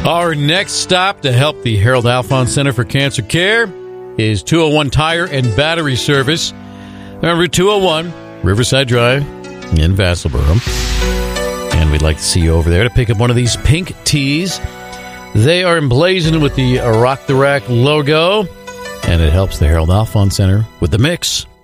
Our next stop to help the Harold Alphons Center for Cancer Care is 201 Tire and Battery Service on Route 201, Riverside Drive in Vassalboro. And we'd like to see you over there to pick up one of these pink tees. They are emblazoned with the Rock the Rack logo, and it helps the Harold Alphons Center with the mix.